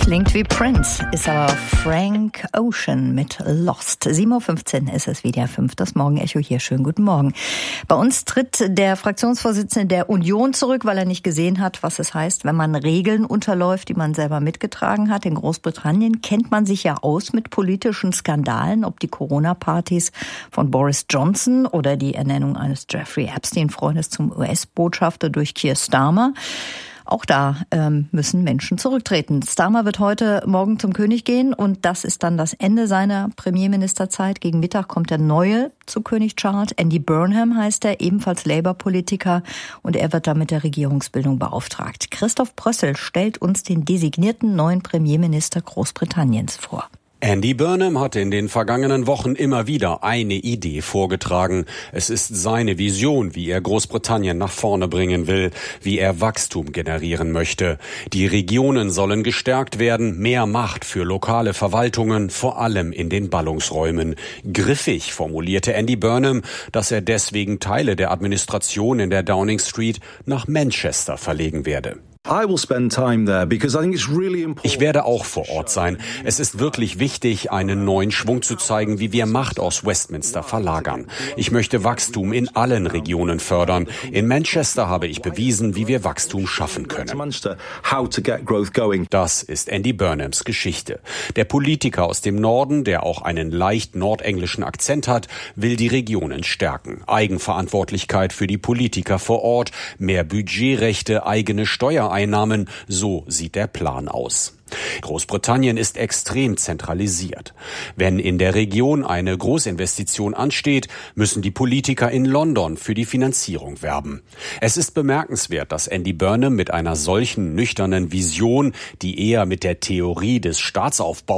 Klingt wie Prince, ist aber Frank Ocean mit Lost. 7.15 Uhr ist es wieder 5. Das Morgenecho hier. Schönen guten Morgen. Bei uns tritt der Fraktionsvorsitzende der Union zurück, weil er nicht gesehen hat, was es heißt, wenn man Regeln unterläuft, die man selber mitgetragen hat. In Großbritannien kennt man sich ja aus mit politischen Skandalen, ob die Corona-Partys von Boris Johnson oder die Ernennung eines Jeffrey Epstein-Freundes zum US-Botschafter durch Keir Starmer. Auch da müssen Menschen zurücktreten. Starmer wird heute Morgen zum König gehen und das ist dann das Ende seiner Premierministerzeit. Gegen Mittag kommt der Neue zu König Charles. Andy Burnham heißt er, ebenfalls Labour-Politiker und er wird dann mit der Regierungsbildung beauftragt. Christoph Brössel stellt uns den designierten neuen Premierminister Großbritanniens vor. Andy Burnham hat in den vergangenen Wochen immer wieder eine Idee vorgetragen. Es ist seine Vision, wie er Großbritannien nach vorne bringen will, wie er Wachstum generieren möchte. Die Regionen sollen gestärkt werden, mehr Macht für lokale Verwaltungen, vor allem in den Ballungsräumen. Griffig formulierte Andy Burnham, dass er deswegen Teile der Administration in der Downing Street nach Manchester verlegen werde. Ich werde auch vor Ort sein. Es ist wirklich wichtig, einen neuen Schwung zu zeigen, wie wir Macht aus Westminster verlagern. Ich möchte Wachstum in allen Regionen fördern. In Manchester habe ich bewiesen, wie wir Wachstum schaffen können. Das ist Andy Burnhams Geschichte. Der Politiker aus dem Norden, der auch einen leicht nordenglischen Akzent hat, will die Regionen stärken. Eigenverantwortlichkeit für die Politiker vor Ort, mehr Budgetrechte, eigene Steuereinnahmen, so sieht der Plan aus. Großbritannien ist extrem zentralisiert. Wenn in der Region eine Großinvestition ansteht, müssen die Politiker in London für die Finanzierung werben. Es ist bemerkenswert, dass Andy Burnham mit einer solchen nüchternen Vision, die eher mit der Theorie des Staatsaufbaus